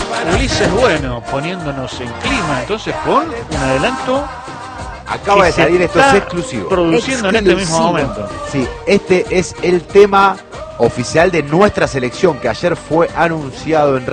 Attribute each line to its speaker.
Speaker 1: Ulises Bueno, poniéndonos en clima, entonces con un adelanto.
Speaker 2: Acaba de salir, esto es exclusivo.
Speaker 1: Produciendo en este mismo momento.
Speaker 2: Sí, este es el tema oficial de nuestra selección que ayer fue anunciado en